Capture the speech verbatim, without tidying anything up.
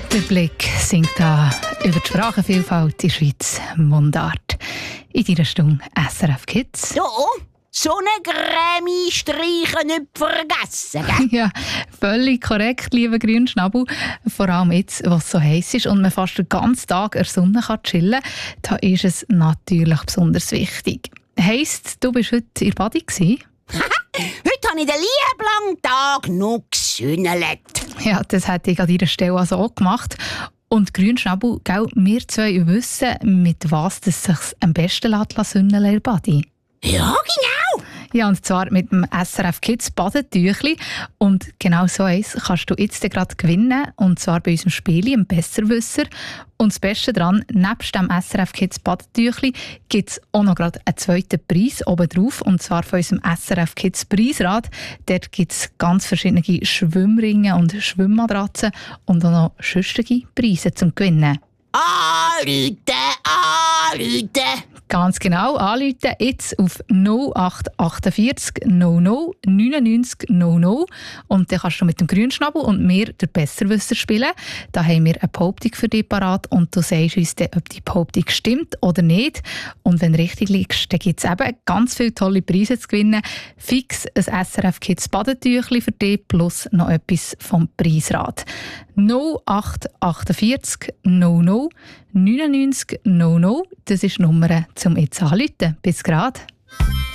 Der Blick singt da über die Sprachenvielfalt in der Schweiz Mundart. In deiner Stunde S R F Kids. So, Sonnencreme streichen nicht vergessen, gell? Ja, völlig korrekt, lieber Grünschnabel. Vor allem jetzt, was es so heiß ist und man fast den ganzen Tag in der Sonne kann chillen kann, da ist es natürlich besonders wichtig. Heisst, du bist heute in der Badi gewesen? Heute habe ich den lieben langen Tag noch gesünnelt. Ja, das hätte ich an deiner Stelle also auch gemacht. Und Grünschnabel, gell, wir zwei wissen, mit was es sich am besten sünnen lässt in der Badi. Ja, genau. Ja, und zwar mit dem S R F Kids Badetüchli. Und genau so eins kannst du jetzt gerade gewinnen. Und zwar bei unserem Spiel im Besserwisser. Und das Beste daran, nebst dem S R F Kids Badetüchli gibt es auch noch gerade einen zweiten Preis obendrauf. Und zwar von unserem S R F Kids Preisrad. Dort gibt es ganz verschiedene Schwimmringe und Schwimmmatratzen und auch noch sonstige Preise zum Gewinnen. Anrufen, anrufen. Ganz genau, anrufen jetzt auf null acht achtundvierzig null null neunundneunzig null null und dann kannst du mit dem Grünschnabel und mir den Besserwisser spielen. Da haben wir eine Behauptung für dich parat und du sagst uns dann, ob die Behauptung stimmt oder nicht. Und wenn du richtig liegst, dann gibt es eben ganz viele tolle Preise zu gewinnen. Fix ein S R F Kids Badetüchli für dich plus noch etwas vom Preisrad. null acht achtundvierzig null null neunundneunzig null null, das ist die Nummer zum jetzt anrufen. Bis grad.